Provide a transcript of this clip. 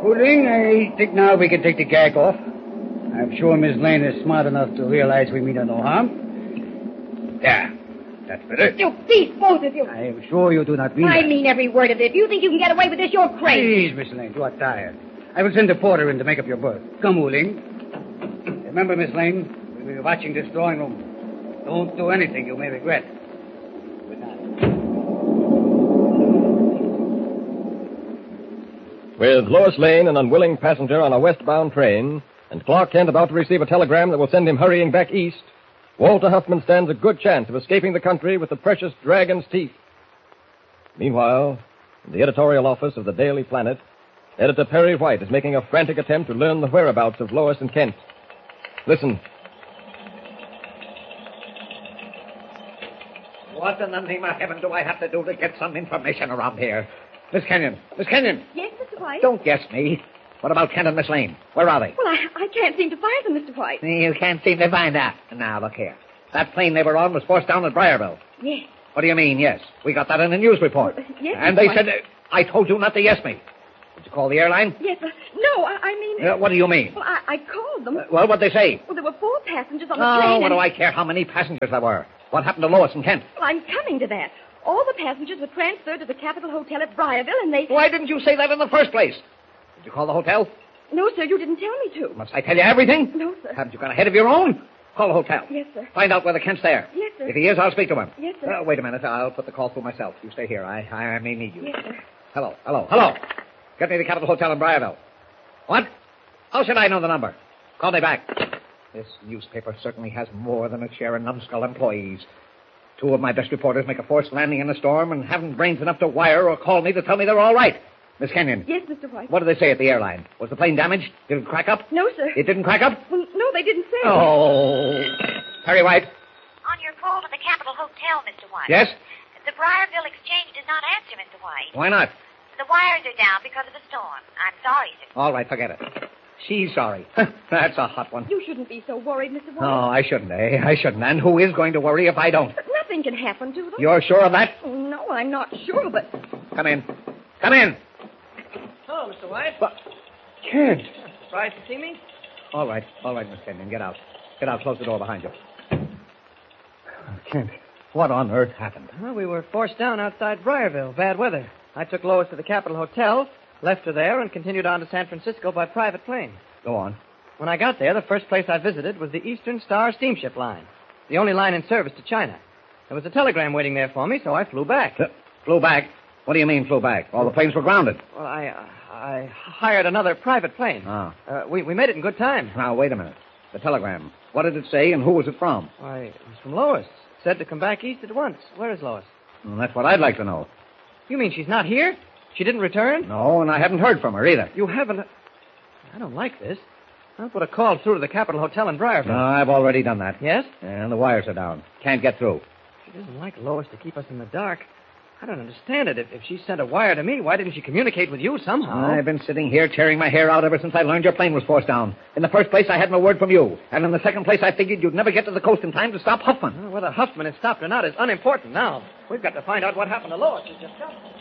Woodling, I think now we can take the gag off. I'm sure Miss Lane is smart enough to realize we mean her no harm. There. That's better. You beast, both of you. I am sure you do not mean I that. mean every word of it. If you think you can get away with this, you're crazy. Please, Miss Lane, you are tired. I will send the porter in to make up your berth. Come, Woodling. Remember, Miss Lane, we'll be watching this drawing room. Don't do anything you may regret. Good night. With Lois Lane, an unwilling passenger on a westbound train, and Clark Kent about to receive a telegram that will send him hurrying back east, Walter Huffman stands a good chance of escaping the country with the precious dragon's teeth. Meanwhile, in the editorial office of the Daily Planet, Editor Perry White is making a frantic attempt to learn the whereabouts of Lois and Kent. Listen. What in the name of heaven do I have to do to get some information around here? Miss Kenyon. Miss Kenyon. Yes, Mr. White? Don't guess me. What about Kent and Miss Lane? Where are they? Well, I can't seem to find them, Mr. White. You can't seem to find out. Now, look here. That plane they were on was forced down at Briarville. Yes. What do you mean, yes? We got that in the news report. Yes, And Mr. they White. said, I told you not to yes me. Did you call the airline? Yes, no, I mean... What do you mean? Well, I called them. Well, what'd they say? Well, there were 4 passengers on the Oh, plane. what do and- I care how many passengers there were? What happened to Lois and Kent? Well, I'm coming to that. All the passengers were transferred to the Capitol Hotel at Briarville, and they... Why didn't you say that in the first place? Did you call the hotel? No, sir, you didn't tell me to. Must I tell you everything? No, sir. Haven't you got a head of your own? Call the hotel. Yes, sir. Find out whether Kent's there. Yes, sir. If he is, I'll speak to him. Yes, sir. Wait a minute. I'll put the call through myself. You stay here. I may need you. Yes, sir. Hello. Get me the Capitol Hotel in Briarville. What? How should I know the number? Call me back. This newspaper certainly has more than its share of numbskull employees. 2 of my best reporters make a forced landing in a storm and haven't brains enough to wire or call me to tell me they're all right. Miss Kenyon. Yes, Mr. White. What did they say at the airline? Was the plane damaged? Did it crack up? No, sir. It didn't crack up? Well, no, they didn't say. Oh. Harry White. On your call to the Capitol Hotel, Mr. White. Yes? The Briarville Exchange does not answer, Mr. White. Why not? The wires are down because of the storm. I'm sorry, sir. All right, forget it. She's sorry. That's a hot one. You shouldn't be so worried, Mr. White. Oh, I shouldn't, eh? I shouldn't. And who is going to worry if I don't? But nothing can happen to them. You're sure of that? Oh, no, I'm not sure, but... Come in. Come in. Hello, Mr. White. But, Kent. Surprised to see me? All right, Miss Kenyon. Get out. Get out. Close the door behind you. Kent, what on earth happened? Well, we were forced down outside Briarville. Bad weather. I took Lois to the Capitol Hotel, left her there, and continued on to San Francisco by private plane. Go on. When I got there, the first place I visited was the Eastern Star Steamship Line, the only line in service to China. There was a telegram waiting there for me, so I flew back. Flew back? What do you mean, flew back? All the planes were grounded. Well, I hired another private plane. Ah. We made it in good time. Now, wait a minute. The telegram. What did it say, and who was it from? Why, it was from Lois. It said to come back east at once. Where is Lois? Well, that's what I'd like to know. You mean she's not here? She didn't return? No, and I haven't heard from her either. You haven't? I don't like this. I'll put a call through to the Capitol Hotel in Briarville. No, I've already done that. Yes? And the wires are down. Can't get through. She doesn't like Lois to keep us in the dark. I don't understand it. If she sent a wire to me, why didn't she communicate with you somehow? I've been sitting here tearing my hair out ever since I learned your plane was forced down. In the first place, I had no word from you. And in the second place, I figured you'd never get to the coast in time to stop Huffman. Well, whether Huffman is stopped or not is unimportant now. We've got to find out what happened to Lois. It's just...